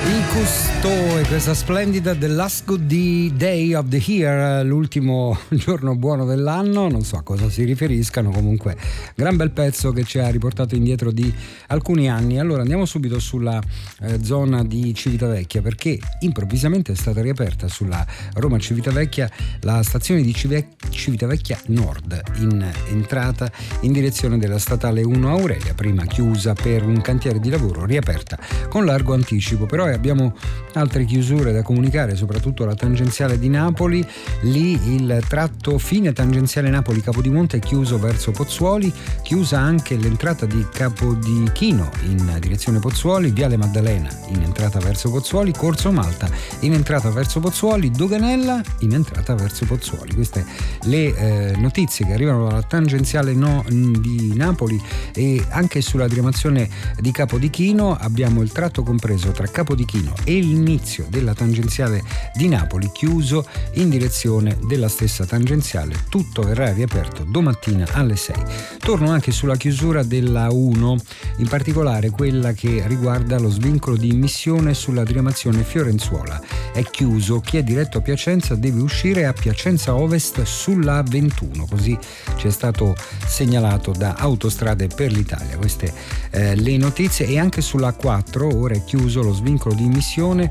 Cousteau e questa splendida The Last Good Day of the Year, l'ultimo giorno buono dell'anno, non so a cosa si riferiscano, comunque gran bel pezzo che ci ha riportato indietro di alcuni anni. Allora andiamo subito sulla zona di Civitavecchia, perché improvvisamente è stata riaperta sulla Roma Civitavecchia la stazione di Civitavecchia Nord, in entrata in direzione della statale 1 Aurelia, prima chiusa per un cantiere di lavoro, riaperta con largo anticipo. Però abbiamo altre chiusure da comunicare, soprattutto la tangenziale di Napoli. Lì il tratto fine tangenziale Napoli-Capodimonte è chiuso verso Pozzuoli, chiusa anche l'entrata di Capodichino in direzione Pozzuoli, Viale Maddalena in entrata verso Pozzuoli, Corso Malta in entrata verso Pozzuoli, Doganella in entrata verso Pozzuoli. Queste le notizie che arrivano dalla tangenziale di Napoli. E anche sulla diramazione di Capodichino abbiamo il tratto compreso tra Capodichino e l'inizio della tangenziale di Napoli chiuso in direzione della stessa tangenziale. Tutto verrà riaperto domattina alle 6. Torno anche sulla chiusura della 1, in particolare quella che riguarda lo svincolo di immissione sulla diramazione Fiorenzuola. È chiuso, chi è diretto a Piacenza deve uscire a Piacenza Ovest sulla 21, così ci è stato segnalato da Autostrade per l'Italia. Queste le notizie. E anche sulla 4 ora è chiuso lo svincolo di immissione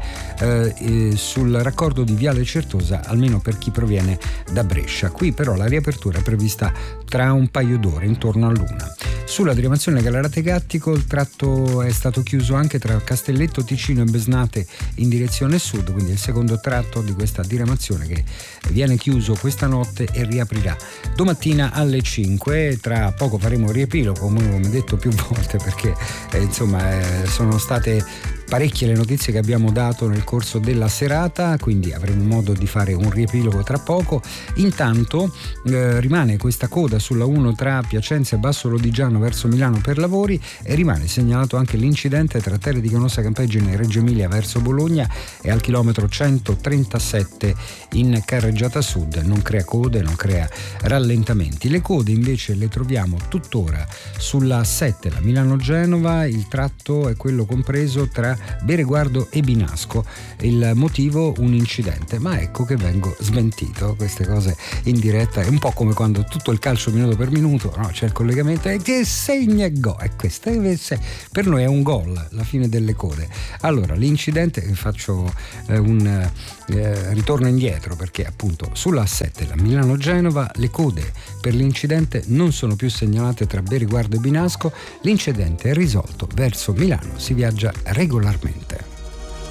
sul raccordo di Viale Certosa, almeno per chi proviene da Brescia. Qui però la riapertura è prevista tra un paio d'ore, intorno all'1. Sulla diramazione Gallarate-Gattico il tratto è stato chiuso anche tra Castelletto Ticino e Besnate in direzione sud, quindi il secondo tratto di questa diramazione che viene chiuso questa notte e riaprirà domattina alle 5. Tra poco faremo un riepilogo, come detto più volte, perché sono state parecchie le notizie che abbiamo dato nel corso della serata, quindi avremo modo di fare un riepilogo tra poco. Intanto rimane questa coda sulla 1 tra Piacenza e Basso Lodigiano verso Milano per lavori, e rimane segnalato anche l'incidente tra Terre di Canossa Campeggine e Reggio Emilia verso Bologna e al chilometro 137 in carreggiata sud. Non crea code, non crea rallentamenti. Le code invece le troviamo tuttora sulla 7, la Milano-Genova. Il tratto è quello compreso tra Bereguardo e Binasco. Il motivo un incidente, ma ecco che vengo smentito. Queste cose in diretta è un po' come quando tutto il calcio minuto per minuto, no? C'è il collegamento e che segna gol, e questo per noi è un gol, la fine delle code. Allora l'incidente, faccio un ritorno indietro, perché appunto sulla 7 la Milano-Genova le code per l'incidente non sono più segnalate tra Bereguardo e Binasco. L'incidente è risolto, verso Milano si viaggia regolarmente.